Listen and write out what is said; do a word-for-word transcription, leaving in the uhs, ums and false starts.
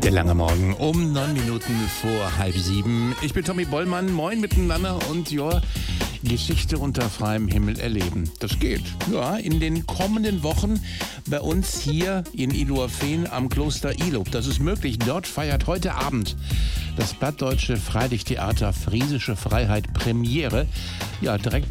Der lange Morgen um neun Minuten vor halb sieben. Ich bin Tommy Bollmann, moin miteinander und ja, Geschichte unter freiem Himmel erleben. Das geht. Ja, in den kommenden Wochen bei uns hier in Ilorfen am Kloster Ilub. Das ist möglich. Dort feiert heute Abend das Plattdeutsche Freilichttheater Friesische Freiheit Premiere. Ja, direkt